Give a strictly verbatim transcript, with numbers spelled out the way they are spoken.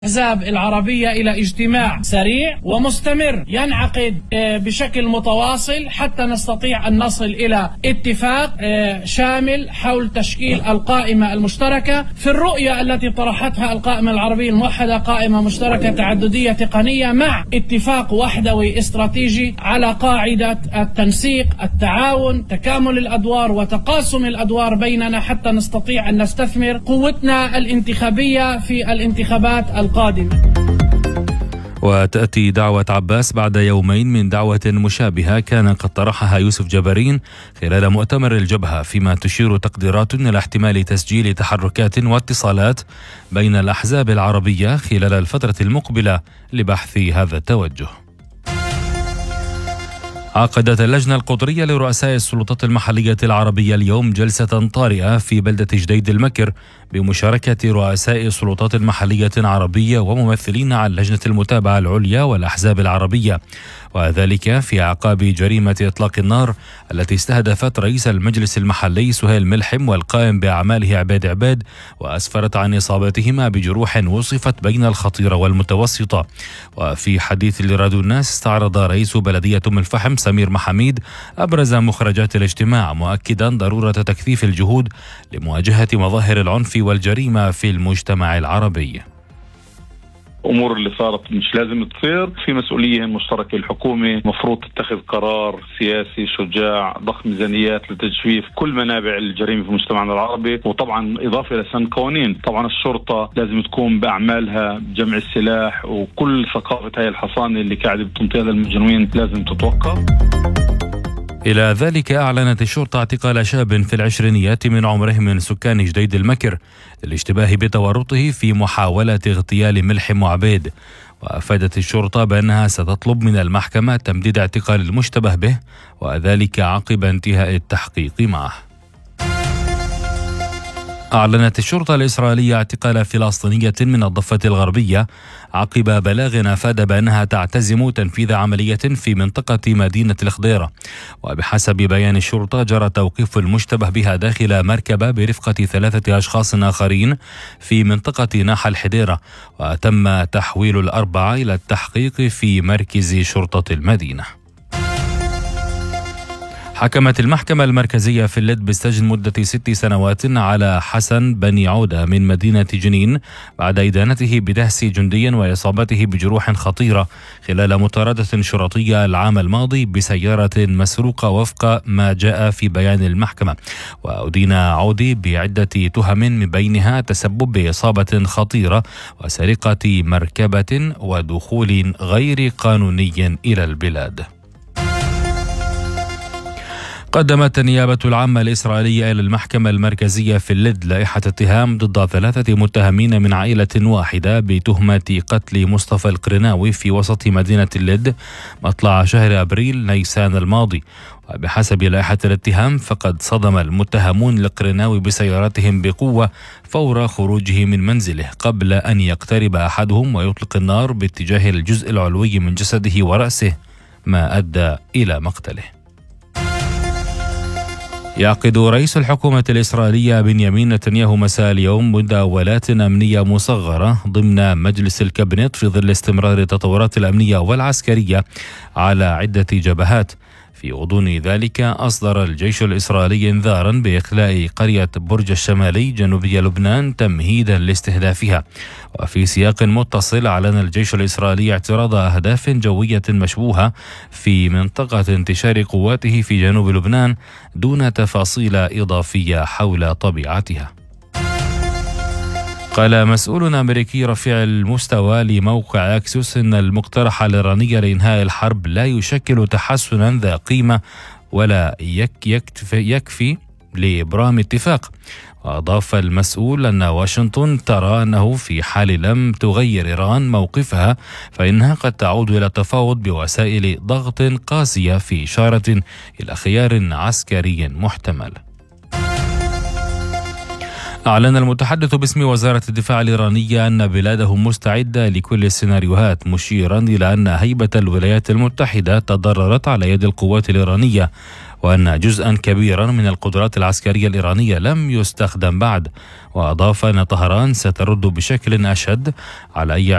الأحزاب العربية إلى اجتماع سريع ومستمر ينعقد بشكل متواصل حتى نستطيع أن نصل إلى اتفاق شامل حول تشكيل القائمة المشتركة. في الرؤية التي طرحتها القائمة العربية الموحدة قائمة مشتركة تعددية تقنية مع اتفاق وحدوي استراتيجي على قاعدة التنسيق، التعاون، تكامل الأدوار وتقاسم الأدوار بيننا حتى نستطيع أن نستثمر قوتنا الانتخابية في الانتخابات القادمة. وتأتي دعوة عباس بعد يومين من دعوة مشابهة كان قد طرحها يوسف جبارين خلال مؤتمر الجبهة، فيما تشير تقديرات إلى احتمال تسجيل تحركات واتصالات بين الأحزاب العربية خلال الفترة المقبلة لبحث هذا التوجه. عقدت اللجنة القطرية لرؤساء السلطات المحلية العربية اليوم جلسة طارئة في بلدة جديد المكر بمشاركة رؤساء السلطات المحلية العربية وممثلين عن لجنة المتابعة العليا والأحزاب العربية، وذلك في أعقاب جريمة إطلاق النار التي استهدفت رئيس المجلس المحلي سهيل ملحم والقائم بأعماله عباد عباد، وأسفرت عن إصابتهما بجروح وصفت بين الخطيرة والمتوسطة. وفي حديث لراديو الناس استعرض رئيس بلدية أم الفحم سمير محميد أبرز مخرجات الاجتماع، مؤكدا ضرورة تكثيف الجهود لمواجهة مظاهر العنف والجريمة في المجتمع العربي. أمور اللي صارت مش لازم تصير، في مسؤولية مشتركة. الحكومة مفروض تتخذ قرار سياسي شجاع ضخ ميزانيات لتجفيف كل منابع الجريمة في مجتمعنا العربي، وطبعا إضافة لسن قوانين. طبعا الشرطة لازم تكون بأعمالها بجمع السلاح، وكل ثقافة هاي الحصانة اللي قاعدة بتنطيها للمجرمين لازم تتوقف. إلى ذلك أعلنت الشرطة اعتقال شاب في العشرينيات من عمره من سكان جديد المكر للاشتباه بتورطه في محاولة اغتيال ملحم وعبيد. وأفادت الشرطة بأنها ستطلب من المحكمة تمديد اعتقال المشتبه به، وذلك عقب انتهاء التحقيق معه. أعلنت الشرطة الإسرائيلية اعتقال فلسطينية من الضفة الغربية عقب بلاغ أفاد بأنها تعتزم تنفيذ عملية في منطقة مدينة الخضيرة. وبحسب بيان الشرطة جرى توقيف المشتبه بها داخل مركبة برفقة ثلاثة أشخاص آخرين في منطقة ناحى الحديرة، وتم تحويل الأربعة إلى التحقيق في مركز شرطة المدينة. حكمت المحكمة المركزية في اللد بالسجن مدة ست سنوات على حسن بني عودة من مدينة جنين بعد إدانته بدهس جندي وإصابته بجروح خطيرة خلال مطاردة شرطية العام الماضي بسيارة مسروقة وفق ما جاء في بيان المحكمة. وأدين عودي بعدة تهم من بينها التسبب بإصابة خطيرة وسرقة مركبة ودخول غير قانوني إلى البلاد. قدمت النيابة العامة الإسرائيلية إلى المحكمة المركزية في اللد لائحة اتهام ضد ثلاثة متهمين من عائلة واحدة بتهمة قتل مصطفى القرناوي في وسط مدينة اللد مطلع شهر أبريل نيسان الماضي. وبحسب لائحة الاتهام فقد صدم المتهمون القرناوي بسيارتهم بقوة فور خروجه من منزله قبل أن يقترب أحدهم ويطلق النار باتجاه الجزء العلوي من جسده ورأسه، ما أدى إلى مقتله. يعقد رئيس الحكومة الإسرائيلية بنيامين نتنياهو مساء اليوم مداولات أمنية مصغرة ضمن مجلس الكابينت في ظل استمرار التطورات الأمنية والعسكرية على عدة جبهات. في غضون ذلك أصدر الجيش الإسرائيلي إنذارا بإخلاء قرية برج الشمالي جنوبي لبنان تمهيدا لاستهدافها. وفي سياق متصل أعلن الجيش الإسرائيلي اعتراض أهداف جوية مشبوهة في منطقة انتشار قواته في جنوب لبنان دون تفاصيل إضافية حول طبيعتها. قال مسؤول أمريكي رفيع المستوى لموقع أكسوس إن المقترح الإيراني لإنهاء الحرب لا يشكل تحسنا ذا قيمة ولا يك يكفي, يكفي لإبرام اتفاق. وأضاف المسؤول أن واشنطن ترى أنه في حال لم تغير إيران موقفها فإنها قد تعود إلى التفاوض بوسائل ضغط قاسية، في إشارة إلى خيار عسكري محتمل. أعلن المتحدث باسم وزارة الدفاع الإيرانية أن بلاده مستعدة لكل السيناريوهات، مشيرا إلى أن هيبة الولايات المتحدة تضررت على يد القوات الإيرانية، وأن جزءا كبيرا من القدرات العسكرية الإيرانية لم يستخدم بعد. وأضاف أن طهران سترد بشكل أشد على أي